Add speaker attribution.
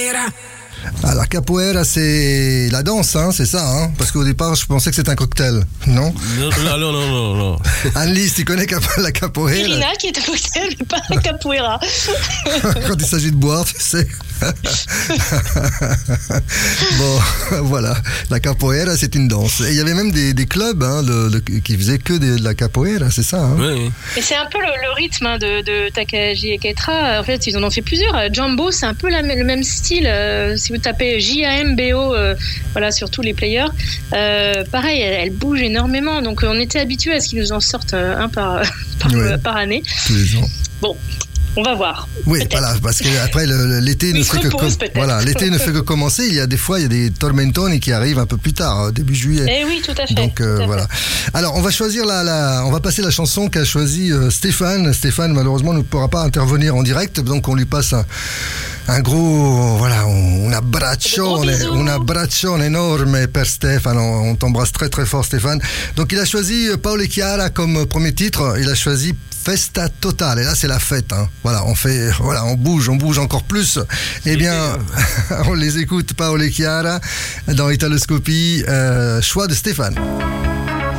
Speaker 1: capoeira.
Speaker 2: Ah, la capoeira, c'est la danse, hein, c'est ça, hein? Parce qu'au départ, je pensais que c'était un cocktail, non?
Speaker 3: Non.
Speaker 2: Annelise, tu connais la capoeira?
Speaker 4: Irina qui est un cocktail, mais pas la capoeira.
Speaker 2: Quand il s'agit de boire, tu sais. Bon, voilà. La capoeira, c'est une danse. Et il y avait même des clubs qui faisaient que de la capoeira, c'est ça, hein?
Speaker 3: Oui.
Speaker 4: Et c'est un peu le rythme de Takahashi et Keitra. En fait, ils en ont fait plusieurs. Jambo, c'est un peu le même style. Si vous tapez Jambo, voilà, sur tous les players, pareil, elle bouge énormément. Donc, on était habitués à ce qu'ils nous en sortent un par année.
Speaker 2: Tous les ans.
Speaker 4: Bon. On va voir.
Speaker 2: Oui,
Speaker 4: peut-être.
Speaker 2: Voilà, parce que après l'été ne fait l'été ne fait que commencer. Il y a des tormentoni qui arrivent un peu plus tard, début juillet.
Speaker 4: Eh oui, tout à fait.
Speaker 2: Donc voilà. Alors on va choisir on va passer la chanson qu'a choisie Stéphane. Stéphane malheureusement ne pourra pas intervenir en direct, donc on lui passe un gros, voilà, un abbraccione énorme per Stéphane. On t'embrasse très très fort, Stéphane. Donc il a choisi Paolo et Chiara comme premier titre. Il a choisi Festa Totale. Et là, c'est la fête, hein. Voilà, on bouge encore plus. Eh bien, on les écoute, Paolo et Chiara, dans Italoscopie, choix de Stéphane.